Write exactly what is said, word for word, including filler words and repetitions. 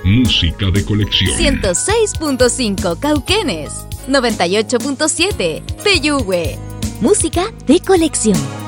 música de colección. ciento seis punto cinco Cauquenes, noventa y ocho punto siete Peyúgue, música de colección.